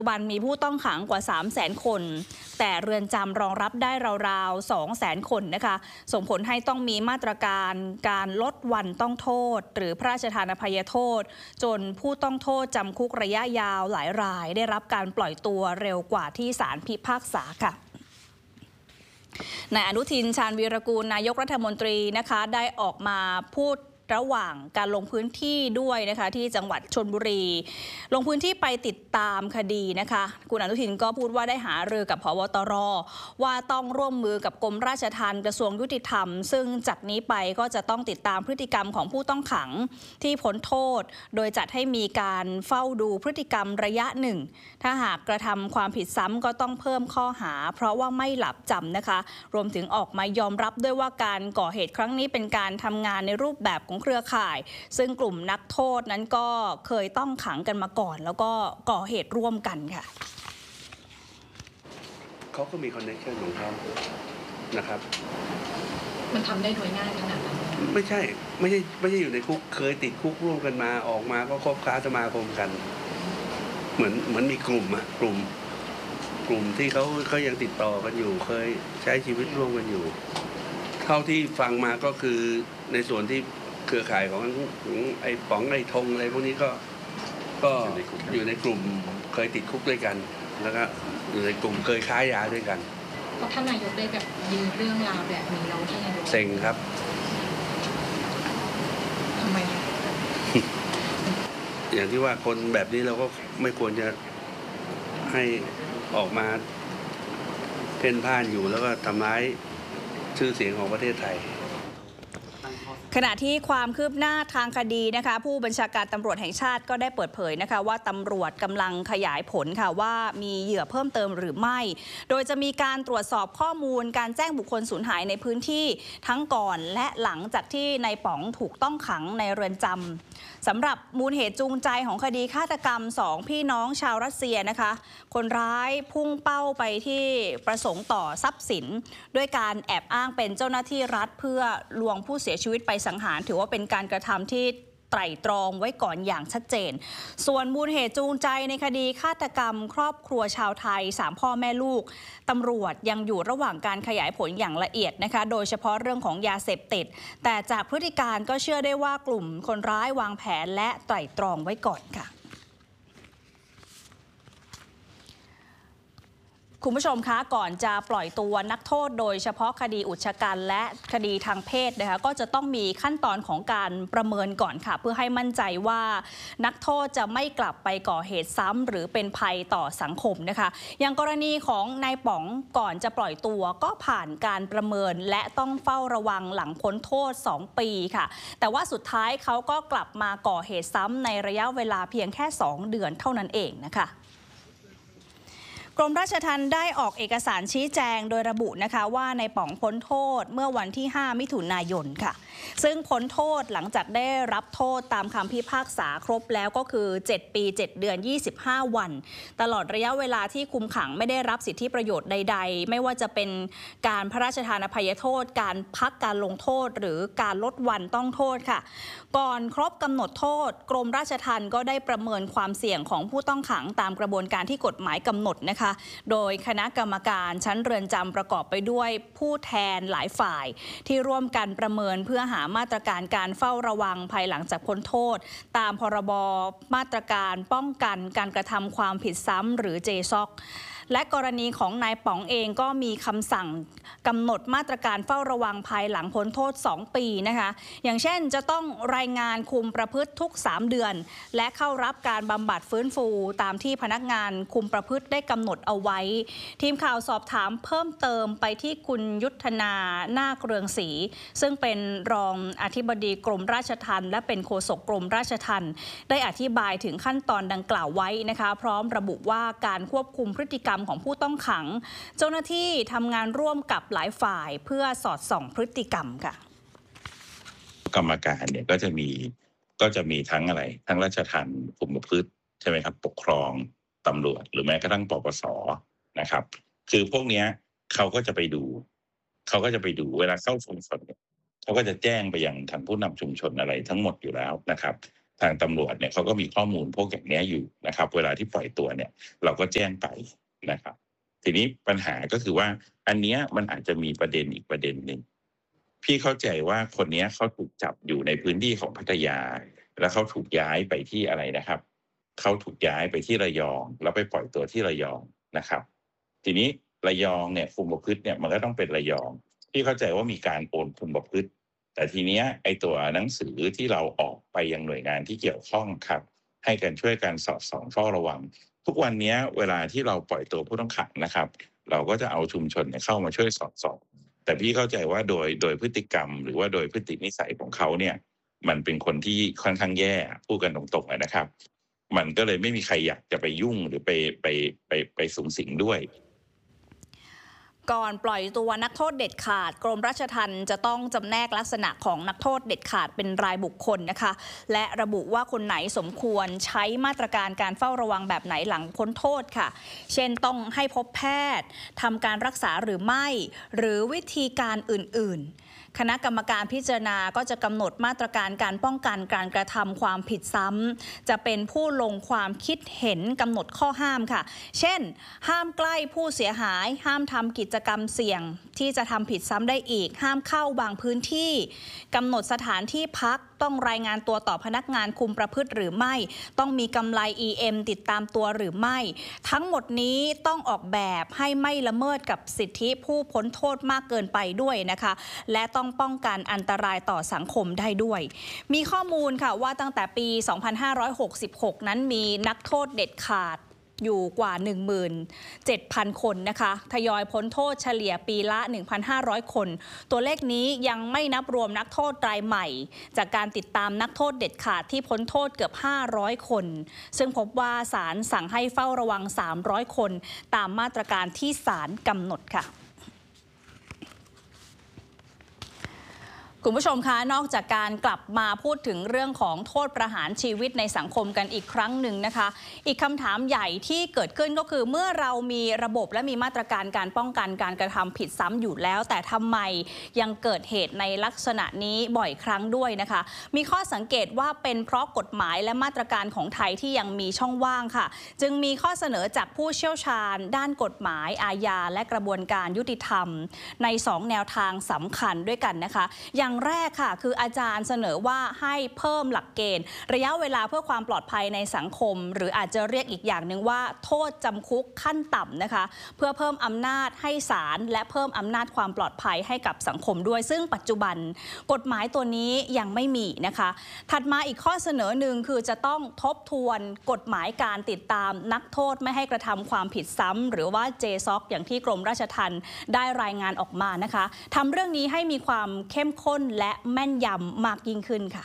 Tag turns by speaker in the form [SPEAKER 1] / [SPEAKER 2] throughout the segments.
[SPEAKER 1] ปัจจุบันมีผู้ต้องขังกว่า 300,000 คน แต่เรือนจำรองรับได้ราวๆ 200,000 คนนะคะส่งผลให้ต้องมีมาตรการการลดวันต้องโทษหรือพระราชทานอภัยโทษจนผู้ต้องโทษจำคุกระยะยาวหลายรายได้รับการปล่อยตัวเร็วกว่าที่ศาลพิพากษาค่ะนายอนุทินชาญวีรกูลนายกรัฐมนตรีนะคะได้ออกมาพูดระหว่างการลงพื้นที่ด้วยนะคะที่จังหวัดชลบุรีลงพื้นที่ไปติดตามคดีนะคะคุณอนุทินก็พูดว่าได้หารือกับผบตรว่าต้องร่วมมือกับกรมราชทัณฑ์กระทรวงยุติธรรมซึ่งจากนี้ไปก็จะต้องติดตามพฤติกรรมของผู้ต้องขังที่พ้นโทษโดยจัดให้มีการเฝ้าดูพฤติกรรมระยะหนึ่งถ้าหากกระทำความผิดซ้ำก็ต้องเพิ่มข้อหาเพราะว่าไม่หลับจำนะคะรวมถึงออกมายอมรับด้วยว่าการก่อเหตุครั้งนี้เป็นการทำงานในรูปแบบของเครือข่ายซึ่งกลุ่มนักโทษนั้นก็เคยต้องขังกันมาก่อนแล้วก็ก่อเหตุร่วมกันค่ะ
[SPEAKER 2] เขาก็มีคอนเนคชั่นของเขานะครับ
[SPEAKER 3] มันทำได้โดยง่ายขนาดนั้น
[SPEAKER 2] ไม่ใช่อยู่ในคุกเคยติดคุกร่วมกันมาออกมาก็คบค้าสมาคมกันเหมือนมีกลุ่มที่เขายังติดต่อกันอยู่เคยใช้ชีวิตร่วมกันอยู่เท่าที่ฟังมาก็คือในส่วนที่เครือข่ายของไอ้ป๋องไอ้ธงอะไรพวกนี้ก็อยู่ในกลุ่มเคยติดคุกด้วยกันแล้วก็อยู่ในกลุ่มเคยค้ายาด้วยกัน
[SPEAKER 3] เพราะท่านนายกได้แบบยืนเรื่องราวแบบนี้แล้วท่านนายก
[SPEAKER 2] เซ็งครับ
[SPEAKER 3] ทำไม
[SPEAKER 2] อย่างที่ว่าคนแบบนี้เราก็ไม่ควรจะให้ออกมาเพ่นพ่านอยู่แล้วก็ทำร้ายชื่อเสียงของประเทศไทย
[SPEAKER 1] ขณะที่ความคืบหน้าทางคดีนะคะผู้บัญชาการตำรวจแห่งชาติก็ได้เปิดเผยนะคะว่าตำรวจกำลังขยายผลค่ะว่ามีเหยื่อเพิ่มเติมหรือไม่โดยจะมีการตรวจสอบข้อมูลการแจ้งบุคคลสูญหายในพื้นที่ทั้งก่อนและหลังจากที่นายป๋องถูกต้องขังในเรือนจำสำหรับมูลเหตุจูงใจของคดีฆาตกรรม2พี่น้องชาวรัสเซียนะคะคนร้ายพุ่งเป้าไปที่ประสงค์ต่อทรัพย์สินด้วยการแอบอ้างเป็นเจ้าหน้าที่รัฐเพื่อลวงผู้เสียชีวิตไปสังหารถือว่าเป็นการกระทำที่ไตร่ตรองไว้ก่อนอย่างชัดเจนส่วนมูลเหตุจูงใจในคดีฆาตกรรมครอบครัวชาวไทย3พ่อแม่ลูกตำรวจยังอยู่ระหว่างการขยายผลอย่างละเอียดนะคะโดยเฉพาะเรื่องของยาเสพติดแต่จากพฤติการก็เชื่อได้ว่ากลุ่มคนร้ายวางแผนและไตร่ตรองไว้ก่อนค่ะคุณผู้ชมคะก่อนจะปล่อยตัวนักโทษโดยเฉพาะคดีอุกชะกันและคดีทางเพศนะคะก็จะต้องมีขั้นตอนของการประเมินก่อนค่ะเพื่อให้มั่นใจว่านักโทษจะไม่กลับไปก่อเหตุซ้ำหรือเป็นภัยต่อสังคมนะคะอย่างกรณีของนายป๋องก่อนจะปล่อยตัวก็ผ่านการประเมินและต้องเฝ้าระวังหลังพ้นโทษ2 ปีค่ะแต่ว่าสุดท้ายเขาก็กลับมาก่อเหตุซ้ำในระยะเวลาเพียงแค่2 เดือนเท่านั้นเองนะคะกรมราชทัณฑ์ได้ออกเอกสารชี้แจงโดยระบุนะคะว่าในป๋องพ้นโทษเมื่อวันที่5 มิถุนายนค่ะซึ่งพ้นโทษหลังจากได้รับโทษตามคำพิพากษาครบแล้วก็คือ7 ปี 7 เดือน 25 วันตลอดระยะเวลาที่คุมขังไม่ได้รับสิทธิประโยชน์ใดๆไม่ว่าจะเป็นการพระราชทานอภัยโทษการพักการลงโทษหรือการลดวันต้องโทษค่ะก่อนครบกำหนดโทษกรมราชทัณฑ์ก็ได้ประเมินความเสี่ยงของผู้ต้องขังตามกระบวนการที่กฎหมายกำหนดนะคะโดยคณะกรรมการชั้นเรือนจำประกอบไปด้วยผู้แทนหลายฝ่ายที่ร่วมกันประเมินเพื่อหามาตรการการเฝ้าระวังภายหลังจากพ้นโทษตามพรบมาตรการป้องกันการกระทำความผิดซ้ำหรือ JSOC และกรณีของนายป๋องเองก็มีคำสั่งกำหนดมาตรการเฝ้าระวังภายหลังพ้นโทษ2 ปีนะคะอย่างเช่นจะต้องรายงานคุมประพฤติทุก3 เดือนและเข้ารับการบำบัดฟื้นฟูตามที่พนักงานคุมประพฤติได้กำหนดเอาไว้ทีมข่าวสอบถามเพิ่มเติมไปที่คุณยุทธนานาคเรืองศรีซึ่งเป็นรองอธิบดีกรมราชทัณฑ์และเป็นโฆษกกรมราชทัณฑ์ได้อธิบายถึงขั้นตอนดังกล่าวไว้นะคะพร้อมระบุว่าการควบคุมพฤติกรรมของผู้ต้องขังเจ้าหน้าที่ทำงานร่วมกับหลายฝ่ายเพื่อสอดส่องพฤติกรรมค่ะ
[SPEAKER 4] กรรมการเนี่ยก็จะมีทั้งอะไรทั้งราชทัณฑ์คุมประพฤติใช่ไหมครับปกครองตำรวจหรือแม้กระทั่งปปส.นะครับคือพวกนี้เขาก็จะไปดูเวลาเข้าชุมชนเขาก็จะแจ้งไปยังทางผู้นำชุมชนอะไรทั้งหมดอยู่แล้วนะครับทางตำรวจเนี่ยเขาก็มีข้อมูลพวกอย่างนี้อยู่นะครับเวลาที่ปล่อยตัวเนี่ยเราก็แจ้งไปนะครับทีนี้ปัญหาก็คือว่าอันเนี้ยมันอาจจะมีประเด็นอีกประเด็นหนึ่งพี่เข้าใจว่าคนนี้เขาถูกจับอยู่ในพื้นที่ของพัทยาแล้วเขาถูกย้ายไปที่อะไรนะครับเขาถูกย้ายไปที่ระยองแล้วไปปล่อยตัวที่ระยองนะครับทีนี้ระยองเนี่ยคุมประพฤติเนี่ยมันก็ต้องเป็นระยองพี่เข้าใจว่ามีการโอนคุมประพฤติแต่ทีเนี้ยไอตัวหนังสือที่เราออกไปยังหน่วยงานที่เกี่ยวข้องครับให้กันช่วยกันสอดส่องเฝ้าระวังทุกวันนี้เวลาที่เราปล่อยตัวผู้ต้องขังนะครับเราก็จะเอาชุมชนเข้ามาช่วยสอดส่องแต่พี่เข้าใจว่าโดยพฤติกรรมหรือว่าโดยพฤตินิสัยของเขาเนี่ยมันเป็นคนที่ค่อนข้างแย่พูดกันตรงๆนะครับมันก็เลยไม่มีใครอยากจะไปยุ่งหรือไปสุงสิงด้วย
[SPEAKER 1] ก่อนปล่อยตัวนักโทษเด็ดขาดกรมราชทัณฑ์จะต้องจำแนกลักษณะของนักโทษเด็ดขาดเป็นรายบุคคลนะคะและระบุว่าคนไหนสมควรใช้มาตรการการเฝ้าระวังแบบไหนหลังพ้นโทษค่ะเช่นต้องให้พบแพทย์ทำการรักษาหรือไม่หรือวิธีการอื่นๆคณะกรรมการพิจารณาก็จะกำหนดมาตรการการป้องกันการกระทำความผิดซ้ำจะเป็นผู้ลงความคิดเห็นกำหนดข้อห้ามค่ะเช่นห้ามใกล้ผู้เสียหายห้ามทำกิจกรรมเสี่ยงที่จะทำผิดซ้ำได้อีกห้ามเข้าบางพื้นที่กำหนดสถานที่พักต้องรายงานตัวต่อพนักงานคุมประพฤติหรือไม่ต้องมีกำไร EM ติดตามตัวหรือไม่ทั้งหมดนี้ต้องออกแบบให้ไม่ละเมิดกับสิทธิผู้พ้นโทษมากเกินไปด้วยนะคะและต้องป้องกันอันตรายต่อสังคมได้ด้วยมีข้อมูลค่ะว่าตั้งแต่ปี 2566 นั้นมีนักโทษเด็ดขาดอยู่กว่า 17,000 คนนะคะทยอยพ้นโทษเฉลี่ยปีละ 1,500 คนตัวเลขนี้ยังไม่นับรวมนักโทษรายใหม่จากการติดตามนักโทษเด็ดขาดที่พ้นโทษเกือบ500คนซึ่งพบว่าศาลสั่งให้เฝ้าระวัง300คนตามมาตรการที่ศาลกำหนดค่ะคุณผู้ชมคะนอกจากการกลับมาพูดถึงเรื่องของโทษประหารชีวิตในสังคมกันอีกครั้งหนึ่งนะคะอีกคำถามใหญ่ที่เกิดขึ้นก็คือเมื่อเรามีระบบและมีมาตรการการป้องกันการกระทำผิดซ้ำอยู่แล้วแต่ทำไมยังเกิดเหตุในลักษณะนี้บ่อยครั้งด้วยนะคะมีข้อสังเกตว่าเป็นเพราะกฎหมายและมาตรการของไทยที่ยังมีช่องว่างค่ะจึงมีข้อเสนอจากผู้เชี่ยวชาญด้านกฎหมายอาญาและกระบวนการยุติธรรมใน2แนวทางสำคัญด้วยกันนะคะอย่างแรกค่ะคืออาจารย์เสนอว่าให้เพิ่มหลักเกณฑ์ระยะเวลาเพื่อความปลอดภัยในสังคมหรืออาจจะเรียกอีกอย่างหนึ่งว่าโทษจำคุกขั้นต่ำนะคะเพื่อเพิ่มอำนาจให้ศาลและเพิ่มอำนาจความปลอดภัยให้กับสังคมด้วยซึ่งปัจจุบันกฎหมายตัวนี้ยังไม่มีนะคะถัดมาอีกข้อเสนอหนึ่งคือจะต้องทบทวนกฎหมายการติดตามนักโทษไม่ให้กระทำความผิดซ้ำหรือว่า JSOC อย่างที่กรมราชทัณฑ์ได้รายงานออกมานะคะทำเรื่องนี้ให้มีความเข้มข้นและแม่นยำมากยิ่งขึ้นค่ะ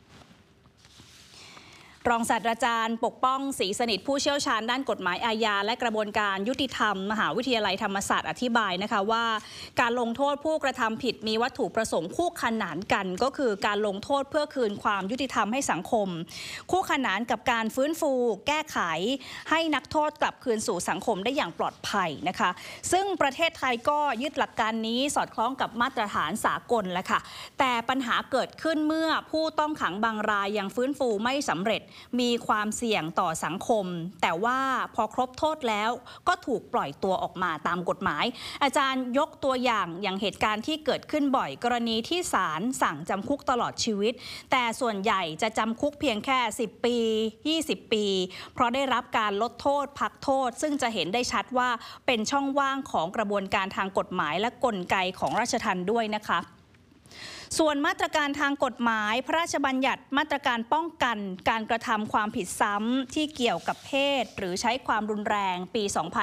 [SPEAKER 1] รองศาสตราจารย์ปกป้องศรีสนิทผู้เชี่ยวชาญด้านกฎหมายอาญาและกระบวนการยุติธรรมมหาวิทยาลัยธรรมศาสตร์อธิบายนะคะว่าการลงโทษผู้กระทำผิดมีวัตถุประสงค์คู่ขนานกันก็คือการลงโทษเพื่อคืนความยุติธรรมให้สังคมคู่ขนานกับการฟื้นฟูแก้ไขให้นักโทษกลับคืนสู่สังคมได้อย่างปลอดภัยนะคะซึ่งประเทศไทยก็ยึดหลักการนี้สอดคล้องกับมาตรฐานสากลแล้วค่ะแต่ปัญหาเกิดขึ้นเมื่อผู้ต้องขังบางรายยังฟื้นฟูไม่สำเร็จมีความเสี่ยงต่อสังคมแต่ว่าพอครบโทษแล้วก็ถูกปล่อยตัวออกมาตามกฎหมายอาจารย์ยกตัวอย่างเหตุการณ์ที่เกิดขึ้นบ่อยกรณีที่ศาลสั่งจำคุกตลอดชีวิตแต่ส่วนใหญ่จะจำคุกเพียงแค่10 ปี 20 ปีเพราะได้รับการลดโทษพักโทษซึ่งจะเห็นได้ชัดว่าเป็นช่องว่างของกระบวนการทางกฎหมายและกลไกของราชทัณฑ์ด้วยนะคะส่วนมาตรการทางกฎหมายพระราชบัญญัติมาตรการป้องกันการกระทำความผิดซ้ำที่เกี่ยวกับเพศหรือใช้ความรุนแรงปี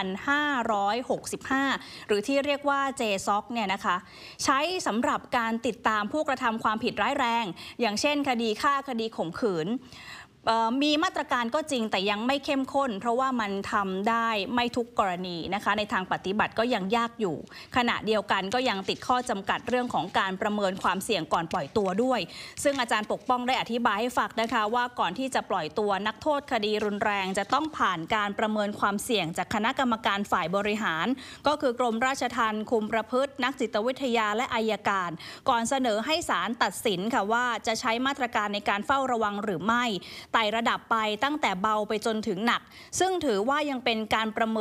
[SPEAKER 1] 2565 หรือที่เรียกว่า JSOC เนี่ยนะคะใช้สำหรับการติดตามผู้กระทำความผิดร้ายแรงอย่างเช่นคดีฆ่าคดีข่มขืนมีมาตรการก็จริงแต่ยังไม่เข้มข้นเพราะว่ามันทำได้ไม่ทุกกรณีนะคะในทางปฏิบัติก็ยังยากอยู่ขณะเดียวกันก็ยังติดข้อจำกัดเรื่องของการประเมินความเสี่ยงก่อนปล่อยตัวด้วยซึ่งอาจารย์ปกป้องได้อธิบายให้ฟังนะคะว่าก่อนที่จะปล่อยตัวนักโทษคดีรุนแรงจะต้องผ่านการประเมินความเสี่ยงจากคณะกรรมการฝ่ายบริหารก็คือกรมราชทัณฑ์คุมประพฤตินักจิตวิทยาและอัยการก่อนเสนอให้ศาลตัดสินค่ะว่าจะใช้มาตรการในการเฝ้าระวังหรือไม่ไต่ระดับไปตั้งแต่เบาไปจนถึงหนักซึ่งถือว่ายังเป็นการประเมิน